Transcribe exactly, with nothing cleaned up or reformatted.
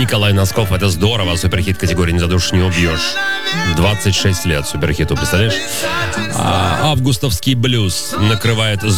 Николай Носков, это здорово. Суперхит категории «Не задушишь, не убьешь». двадцать шесть лет суперхиту, представляешь? А, августовский блюз накрывает